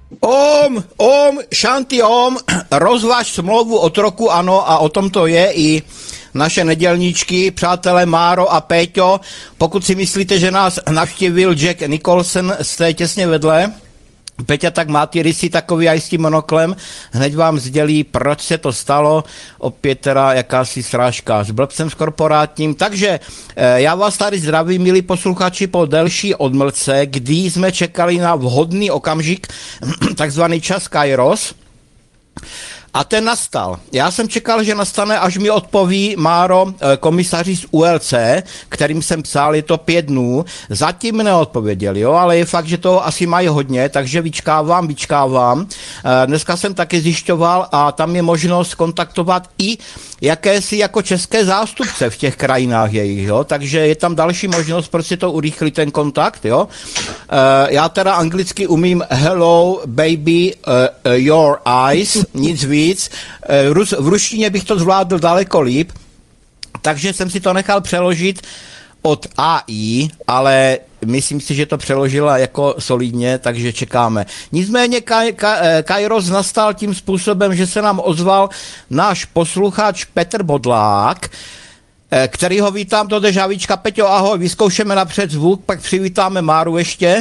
Šanty rozvaž smlouvu otroku, ano, a o tom to je i naše nedělníčky, přátelé Máro a Péťo. Pokud si myslíte, že nás navštívil Jack Nicholson, jste těsně vedle. Peťa tak má ty rysy takový aj s tím monoklem, hned vám sdělí, proč se to stalo, opět teda jakási srážka s blbcem s korporátním. Takže já vás tady zdravím, milí posluchači, po delší odmlce, kdy jsme čekali na vhodný okamžik, takzvaný čas Kairos. A ten nastal. Já jsem čekal, že nastane, až mi odpoví Máro, komisaři z ULC, kterým jsem psal, je to 5 dnů. Zatím neodpověděl, jo, ale je fakt, že toho asi mají hodně, takže vyčkávám. Dneska jsem taky zjišťoval a tam je možnost kontaktovat i jakési jako české zástupce v těch krajinách jejich, jo, takže je tam další možnost, prostě to urychlit ten kontakt, jo. Já teda anglicky umím hello baby your eyes, nic víc. V ruštině bych to zvládl daleko líp, takže jsem si to nechal přeložit od AI, ale myslím si, že to přeložila jako solidně, takže čekáme. Nicméně Kairos nastal tím způsobem, že se nám ozval náš posluchač Petr Bodlák, který ho vítám do Dežavíčka. Peťo, ahoj, vyzkoušeme napřed zvuk, pak přivítáme Máru ještě.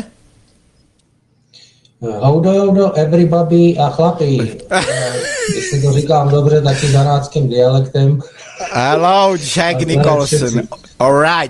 Houdo, everybody a chlapi. Jestli to říkám dobře, taky zanáckým dialektem. Hello, Jack Nicholson. All right.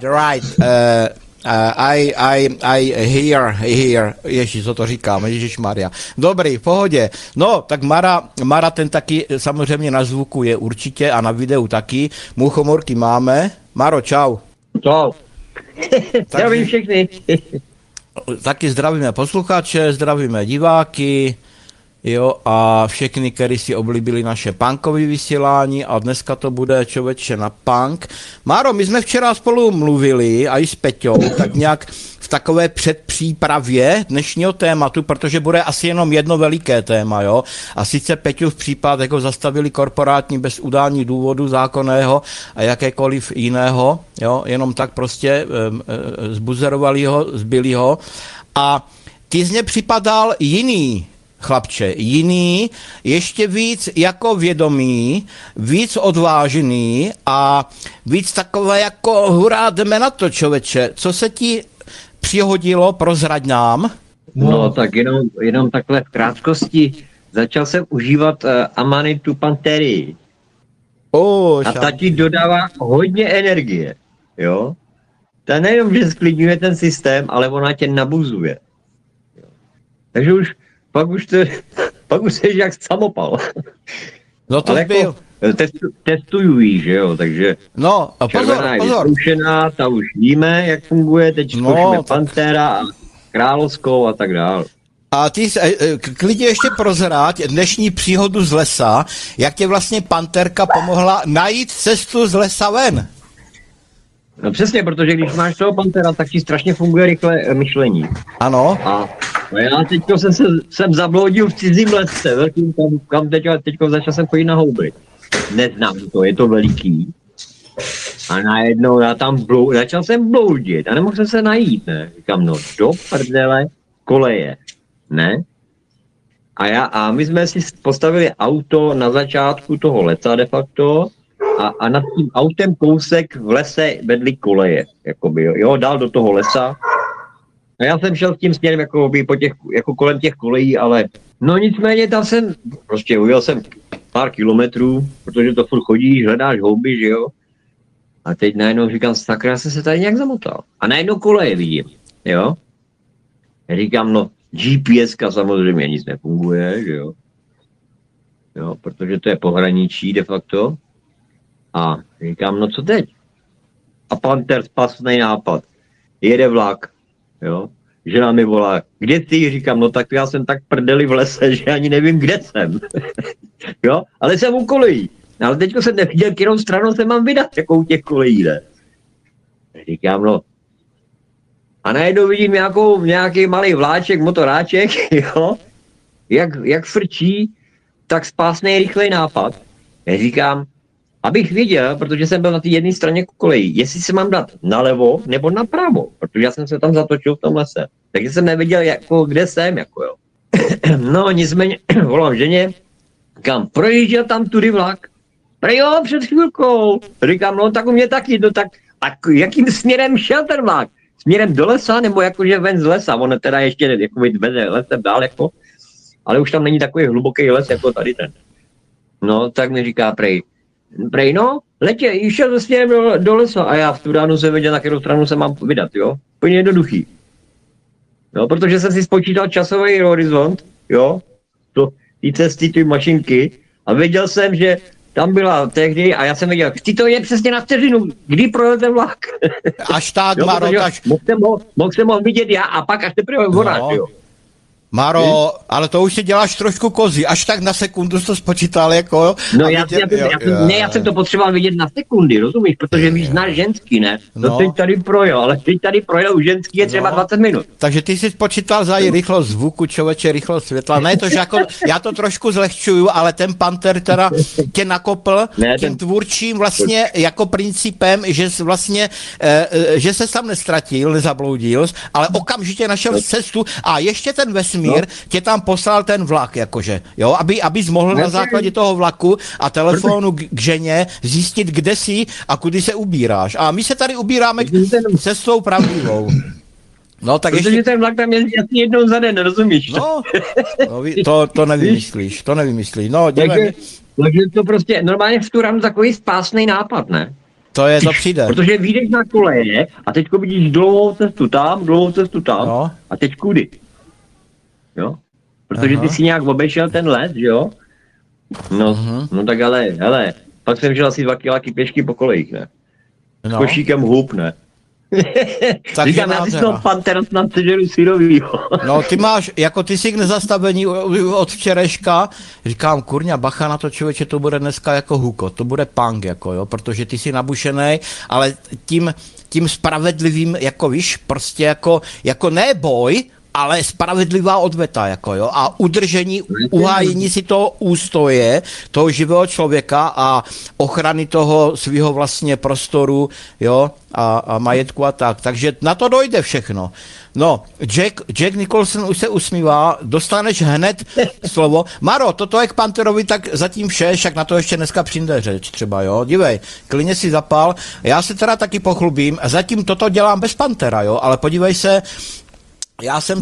I hear. Ježíš, co to říkám, Ježišmarja. Dobrý, v pohodě. No, tak Mara ten taky samozřejmě na zvuku je určitě a na videu taky. Muchomorky máme. Maro, čau. Čau. Zdravím všechny. Taky zdravíme posluchače, zdravíme diváky, jo, a všechny, kteří si oblíbili naše punkové vysílání a dneska to bude člověče na punk. Máro, my jsme včera spolu mluvili, a i s Peťou, tak nějak v takové předpřípravě dnešního tématu, protože bude asi jenom jedno veliké téma, jo, a sice Peťův případ, jako zastavili korporátní bez udání důvodu zákonného a jakékoliv jiného, jo, jenom tak prostě zbuzerovali ho, zbyli ho a ty z ně připadal jiný, chlapče, jiný, ještě víc jako vědomý, víc odvážený a víc takové jako hurá, jdeme na to, člověče. Co se ti přihodilo, prozrať nám? No tak jenom takhle v krátkosti. Začal jsem užívat Amanitu Panterii. A ta ti dodává hodně energie, jo? Ta nejenom, že sklidňuje ten systém, ale ona tě nabuzuje. Jo? Takže pak už jsi jak samopal. No to byl. Testuju jí, že jo, takže no, červená je vyzkoušená, ta už víme, jak funguje, teď zkoušíme Pantera a Královskou a tak dále. A ty klidně ještě prozrať dnešní příhodu z lesa, jak tě vlastně Panterka pomohla najít cestu z lesa ven. No přesně, protože když máš toho Pantera, tak ti strašně funguje rychle myšlení. Ano. A já teďko jsem zabloudil v cizím lese, velkým, kam teďko začal jsem chodit na houby. Neznám to, je to veliký. A najednou začal jsem bloudit a nemohl jsem se najít, ne. Říkám, no do prdele koleje, ne. A my jsme si postavili auto na začátku toho lesa de facto a nad tím autem kousek v lese vedli koleje, jakoby, jo, dál do toho lesa. A já jsem šel tím směrem jako kolem těch kolejí, ale no nicméně tam jsem, prostě ujel jsem pár kilometrů, protože to furt chodíš, hledáš houby, že jo. A teď najednou říkám, sakra, já jsem se tady nějak zamotal. A najednou koleje vidím, jo. Říkám, no GPS-ka samozřejmě nic nefunguje, že jo. Jo, protože to je pohraničí de facto. A říkám, no co teď? A Panter spasný nápad. Jede vlak, jo. Žena mi volá, kde jsi? Říkám, no tak já jsem tak prdeli v lese, že ani nevím, kde jsem. Jo, ale jsem u kolejí. Ale teďko jsem neviděl, kterou stranou se mám vydat, jakou těch kolejí, ne? Říkám, no. A najednou vidím nějaký malý vláček, motoráček, jo. Jak frčí, tak spásnej rychlej nápad. Já říkám, abych věděl, protože jsem byl na té jedné straně kolejí, jestli se mám dát nalevo nebo napravo, protože já jsem se tam zatočil v tom lese. Takže jsem nevěděl, jako, kde jsem, jako jo. No nicméně, volám ženě, říkám, projížděl tam tudy vlak. Jo, před chvilkou. Říkám, no tak u mě taky, no tak a jakým směrem šel ten vlak? Směrem do lesa, nebo jakože ven z lesa? On teda ještě jakoby vede lesem dál, jako, ale už tam není takový hluboký les, jako tady ten. No, tak mi říká prej, no, šel ze směrem do lesa a já v tu ránu jsem věděl, na kterou stranu se mám vydat, jo. Úplně jednoduchý. No, protože jsem si spočítal časový horizont, jo, ty cesty, ty mašinky a věděl jsem, že tam byla tehdy a já jsem věděl, kdy to je přesně na vteřinu, kdy projel ten vlak. Až tak, Maro, až... Mohl jsem ho vidět já a pak až teprve ona, jo. Maro, ale to už si děláš trošku kozy, až tak na sekundu jsi to spočítal, jako... No já jsem to potřeboval vidět na sekundy, rozumíš, protože víš, znáš ženský, ne? To teď tady projel, ale teď tady projel u ženský je třeba 20 minut. Takže ty jsi spočítal za rychlost zvuku, člověče, rychlost světla, ne to, že jako, já to trošku zlehčuju, ale ten Panther teda tě nakopl tím tvůrčím vlastně jako principem, že jsi vlastně, že se tam nestratil, nezabloudil, ale okamžitě našel cestu a ještě ten vesmír tě tam poslal ten vlak, jakože, jo, abys mohl na základě toho vlaku a telefonu k ženě zjistit, kde jsi a kudy se ubíráš. A my se tady ubíráme cestou pravdivou. No, tak protože ten vlak tam jezdí asi jednou za den, rozumíš? No to nevymyslíš, no, takže to prostě, normálně v tu ránu takový spásný nápad, ne? To přijde. Protože vyjdeš na koleje a teďko vidíš dlouhou cestu tam no. A teď kudy? Jo? Protože ty si nějak obešel ten les, jo? No tak ale, pak jsem žil asi 2 kiláky pěšky po kolejích, ne? S košíkem hub, ne? Říkám, já si z toho Panthera snad sežeru syrovýho. No ty jsi k nezastavení od včerejška, říkám, kurňa, bacha na to, člověče, to bude dneska jako huko, to bude punk, jako jo, protože ty jsi nabušenej, ale tím spravedlivým, jako víš, prostě jako ne boj, ale spravedlivá odveta, jako jo, a udržení, uhájení si toho ústoje, toho živého člověka a ochrany toho svého vlastně prostoru, jo, a majetku a tak. Takže na to dojde všechno. No, Jack Nicholson už se usmívá, dostaneš hned slovo. Maro, toto je k Pantherovi, tak zatím vše, však na to ještě dneska přijde řeč třeba, jo, dívej, klidně si zapal. Já se teda taky pochlubím, zatím toto dělám bez Panthera, jo, ale podívej se, já jsem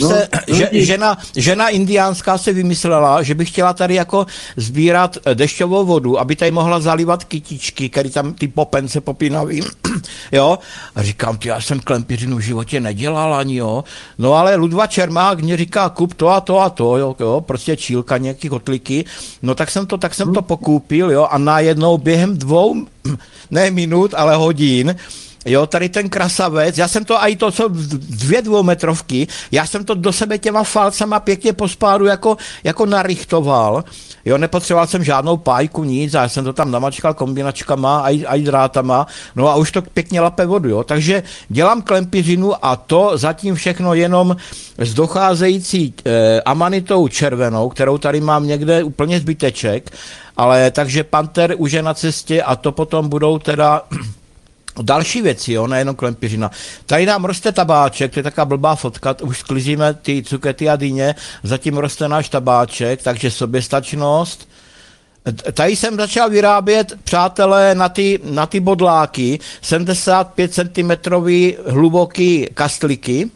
žena indiánská se vymyslela, že by chtěla tady jako sbírat dešťovou vodu, aby tady mohla zalivat kytičky, který tam ty popence popínavý, jo. A říkám, já jsem klempířinu v životě nedělal ani, jo. No ale Ludva Čermák mě říká, kup to a to a to, jo, prostě čílka, nějaký kotliky. No tak jsem to pokoupil, jo, a najednou během 2, ne minut, ale hodin, jo, tady ten krasavec, já jsem to i to, co 2 dvoumetrovky, já jsem to do sebe těma falcama pěkně po spádu jako narichtoval, jo, nepotřeboval jsem žádnou pájku, nic, a já jsem to tam namačkal kombinačkama a i drátama, no a už to pěkně lape vodu, jo, takže dělám klempířinu a to zatím všechno jenom s docházející amanitou červenou, kterou tady mám někde úplně zbyteček, ale takže Panther už je na cestě a to potom budou teda další věci, jo, nejenom klempířina. Tady nám roste tabáček, to je taková blbá fotka, už sklízíme ty cukety a dýně, zatím roste náš tabáček, takže soběstačnost. Tady jsem začal vyrábět, přátelé, na ty bodláky, 75 cm hluboký kastliky.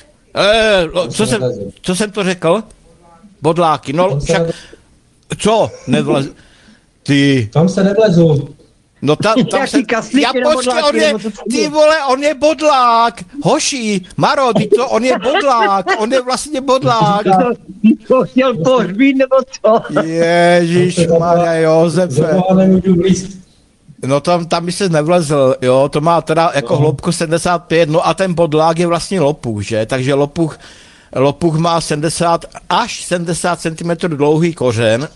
Co jsem to řekl? Bodláky, no však, co? Tam se nevlezu. No tam se... Já počkej, on je bodlák, hoši, Maro, on je bodlák, on je vlastně bodlák. To chtěl pohřbít, nebo co? Ježišmarja Josefe. No tam by se nevlezl, jo, to má teda jako hloubku 75, no a ten bodlák je vlastně lopuch, že, takže lopuch má 70 až 70 cm dlouhý kořen.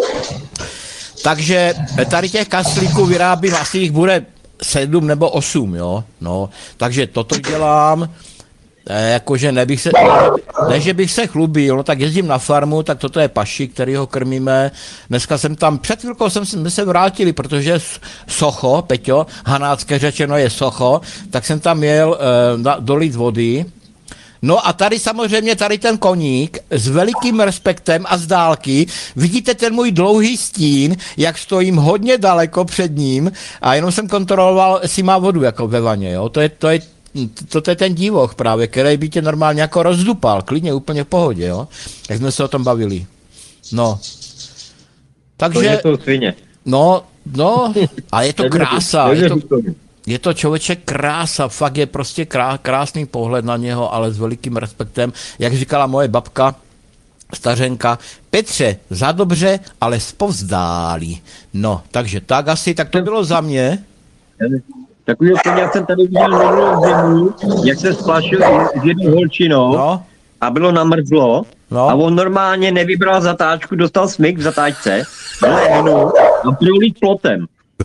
Takže tady těch kastlíků vyrábím, asi jich bude 7 nebo 8, jo, no, takže toto dělám, jakože že bych se chlubil, no tak jezdím na farmu, tak toto je paši, který ho krmíme, dneska jsem tam, před chvilkou jsme se vrátili, protože socho, Peťo, hanácké řečeno je socho, tak jsem tam jel dolít vody, No a tady samozřejmě tady ten koník s velikým respektem a z dálky, vidíte ten můj dlouhý stín, jak stojím hodně daleko před ním a jenom jsem kontroloval, jestli má vodu jako ve vaně, jo. To je ten divoch právě, který by tě normálně jako rozdupal, klidně úplně v pohodě, jo. Jak jsme se o tom bavili. No. Takže... To svině. No, a je to krása, je to člověče krása, fakt je prostě krásný pohled na něho, ale s velikým respektem, jak říkala moje babka, stařenka, Petře, za dobře, ale zpovzdálí. No, takže tak asi, tak to bylo za mě. Takový jak jsem tady viděl minulou zimu, jak se splašil s jednou holčinou a bylo namrzlo a on normálně nevybral zatáčku, dostal smyk v zatáčce, lehnu a prolít plotem.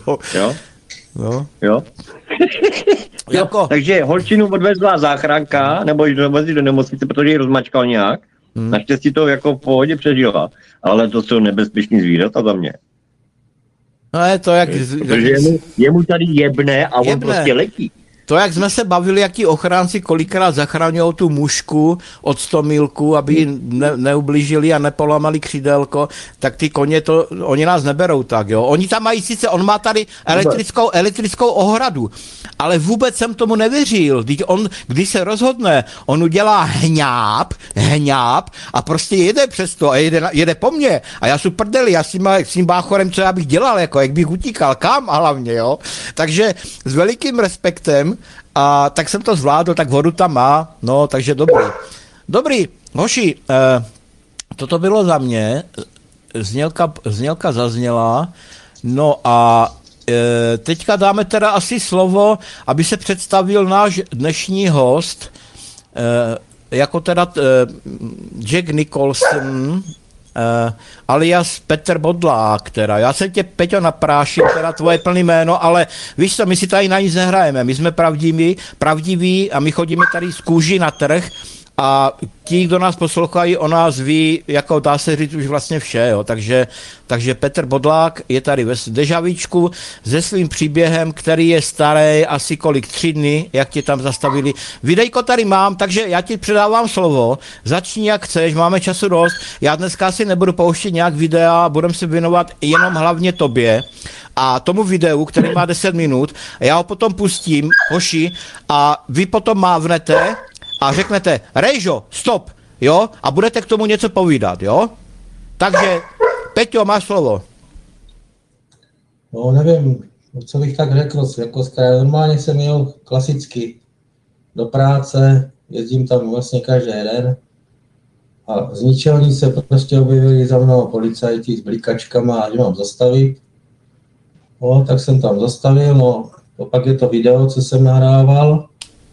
Jo? Jako... Takže holčinu odvezla záchranka, nebo ji dovezli do nemocnice, protože ji rozmačkal nějak. Naštěstí to jako v pohodě přežila, ale to jsou nebezpečný zvířata za mě. No je to jak... Protože jemu tady jebne a on prostě letí. To, jak jsme se bavili, jak ti ochránci kolikrát zachraňují tu mušku od stomilku, aby ji neublížili a nepolamali křídelko, tak ty koně oni nás neberou tak, jo. Oni tam mají sice, on má tady elektrickou ohradu, ale vůbec jsem tomu nevěřil. Když se rozhodne, on udělá hňáp a prostě jede přes to a jede po mně. A já jsem prdeli, já s tím báchorem, co já bych dělal, jako, jak bych utíkal, kam a hlavně, jo. Takže s velikým respektem a tak jsem to zvládl, tak vodu tam má, no, takže dobrý, hoši, toto bylo za mě, znělka zazněla, no a teďka dáme teda asi slovo, aby se představil náš dnešní host, jako teda Jack Nicholson, alias Petr Bodlák, teda. Já jsem tě, Peťo, naprášil, teda tvoje plné jméno, ale víš co, my si tady na nic nehrajeme, my jsme pravdiví a my chodíme tady z kůži na trh a ti, kdo nás poslouchají, o nás ví, jako dá se říct už vlastně vše, jo. Takže Petr Bodlák je tady ve Dežavíčku se svým příběhem, který je starý asi 3 dny, jak tě tam zastavili. Videjko tady mám, takže já ti předávám slovo, začni jak chceš, máme času dost, já dneska asi nebudu pouštět nějak videa, budem se věnovat jenom hlavně tobě a tomu videu, který má 10 minut, a já ho potom pustím, hoši, a vy potom mávnete a řeknete, Rejžo, stop, jo, a budete k tomu něco povídat, jo? Takže, Peťo, máš slovo. No, nevím, co bych tak řekl, jako normálně jsem jel klasicky do práce, jezdím tam vlastně každý den a z ničeho nic se prostě objevili za mnou policajti s blikačkama a že mám zastavit. No, tak jsem tam zastavil, no, pak je to video, co jsem nahrával.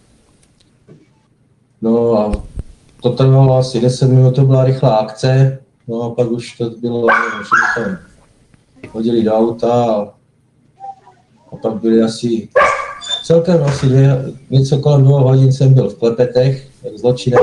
No a to trvalo asi 10 minut, to byla rychlá akce, no a pak už to bylo, že tam hodili do auta a pak byli asi, celkem asi něco kolem 2 hodin jsem byl v Klepetech, jak zločinec,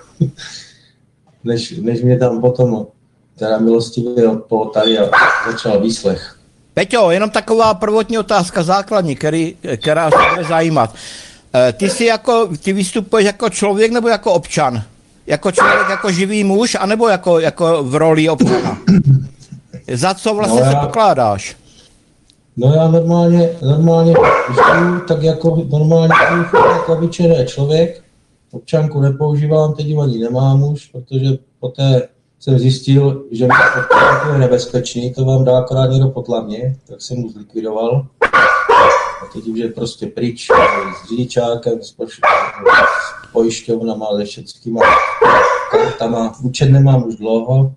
než mě tam potom teda milostivě odpoutali a začal výslech. Peťo, jenom taková prvotní otázka, základní, která se bude zajímat. Ty vystupuješ jako člověk nebo jako občan? Jako člověk, jako živý muž, anebo jako v roli občana? Za co vlastně se pokládáš? No já normálně tak jako normálně jako obyčejný člověk. Občanku nepoužívám, teď ani nemám už, protože poté jsem zjistil, že občanku je nebezpečný, to vám dá akorát někdo po tlamě, tak jsem mu zlikvidoval. A teď už je prostě pryč s řidičákem, s pojišťovnama, se všeckýma kartama. Účet nemám už dlouho.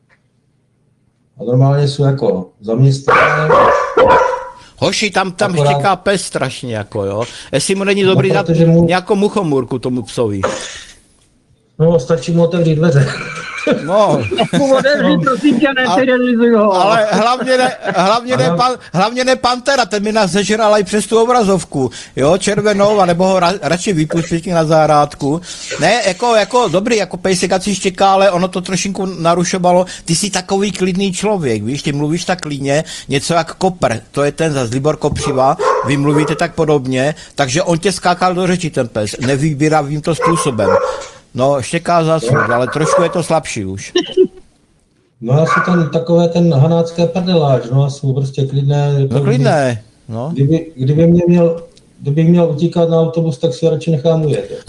A normálně jsou jako zaměstnané. Hoši, tam štěká pes strašně, jako jo. Jestli mu není dobrý dát nějakou muchomůrku tomu psovi. No, stačí mu otevřít dveře. No. Ale hlavně ne Pantera, ten mi nás zežral i přes tu obrazovku, jo, červenou, anebo ho radši vypustit na zahrádku. Ne, jako dobrý, jako pejsek si štěká, ale ono to trošinku narušovalo. Ty jsi takový klidný člověk, víš, ty mluvíš tak klidně, něco jak Kopr, to je ten zas Libor Kopřiva, vy mluvíte tak podobně, takže on tě skákal do řeči, ten pes, nevybíravým to způsobem. No, štěká za smrt, ale trošku je to slabší už. No já jsem ten hanácké prdeláč, no já jsem prostě klidné. No klidné, no. Kdybych měl utíkat na autobus, tak si ho radši nechám ujet.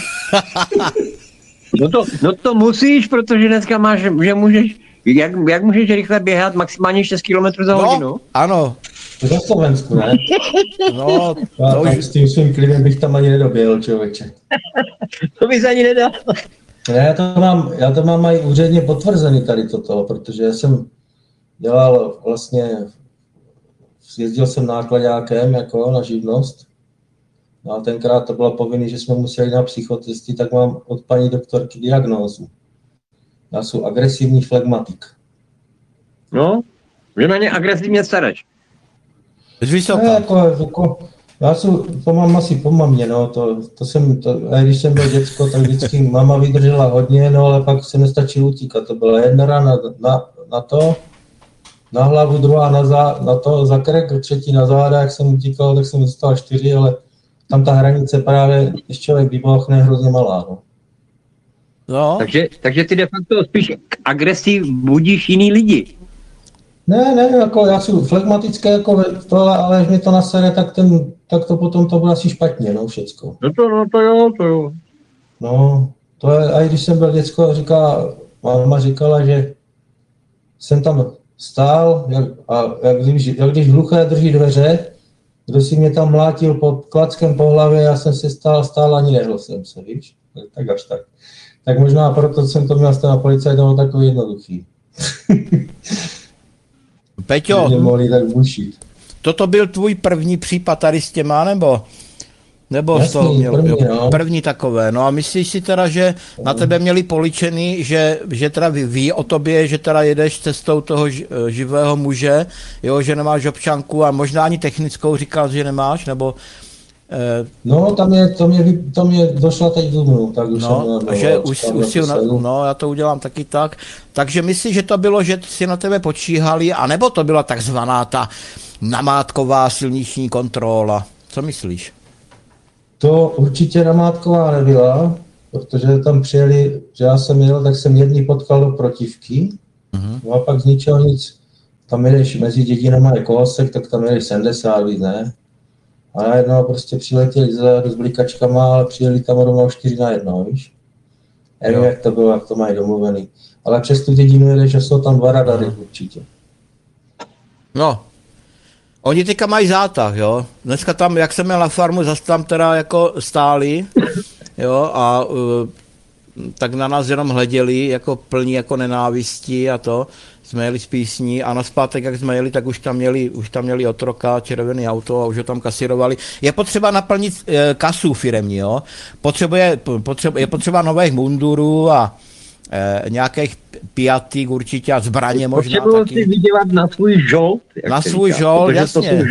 No to musíš, protože dneska máš, že můžeš, jak můžeš rychle běhat maximálně 6 km za hodinu? No, ano. Za Slovensku, ne? No, Já to tam už... s tím svým klidem bych tam ani nedoběhl, člověče. To bys ani nedal. Ne, já to mám i úředně potvrzený tady toto, protože jsem dělal vlastně, jezdil jsem nákladákem jako na živnost. No a tenkrát to bylo povinné, že jsme museli na psychotesty, tak mám od paní doktorky diagnózu. Já jsem agresivní flegmatik. No, že na ně agresivně stareš. Ne, jako, to mám asi po mamě, no, když jsem byl děcko, tak vždycky mama vydržela hodně, no, ale pak se nestačilo utíkat, to byla jedna rána na hlavu, druhá na to, za krk, třetí na záda, jak jsem utíkal, tak jsem dostal 4, ale tam ta hranice právě, když člověk vybuchne, je hrozně malá, no. No. Takže ty de facto spíš agresí budíš jiný lidi. Ne, jako já jsem flegmatický, jako tohle, ale když mi to nasere, tak to potom to bude asi špatně, no, všecko. No to jo. No, to je, a i když jsem byl děcko, máma říkala, že jsem tam stál, jak když hluché drží dveře, kdo si mě tam mlátil pod klackem po hlavě, já jsem se stál ani nehl jsem se, víš? Tak až tak. Tak možná proto jsem to měl na policajt, to bylo takový jednoduchý. Peťo, mohli tak bušit. toto byl tvůj první případ tady s těma, nebo Jasný, z toho měl, první, no. takové. No a myslíš si teda, že na tebe měli poličený, že teda ví o tobě, že teda jedeš cestou toho živého muže, jo, že nemáš občanku a možná ani technickou říkal, že nemáš, nebo... No, to mě došla teď dubnu, tak už no, já to udělám taky tak. Takže myslíš, že to bylo, že si na tebe počíhali, anebo to byla takzvaná ta namátková silniční kontrola? Co myslíš? To určitě namátková nebyla, protože tam přijeli, že já jsem jel, tak jsem jedný potkal do protivky, no a pak z ničeho nic, tam jedeš mezi dědinama je kousek, tak tam jedeš 70, víc, ne? A najednou prostě přiletěli s blikačkama, ale přijeli tam rovnou 4 na 1, víš? Já nevím, jak to bylo, jak to mají domluvený. Ale přes tu dědinu jedeš, že jsou tam 2 radary určitě. No, oni teďka mají zátah, jo. Dneska tam, jak jsem měl na farmu, zase tam teda jako stáli, jo, a tak na nás jenom hleděli, jako plní jako nenávistí a to. Jsme jeli z písní a nazpátek, jak jsme jeli, tak už tam měli otroka, červený auto a už ho tam kasírovali. Je potřeba naplnit kasu firemní, jo. Je potřeba nových mundurů a nějakých piatík určitě a zbraně možná taky. Potřebuji si vydělat na svůj žolt. Na svůj žolt, jasně.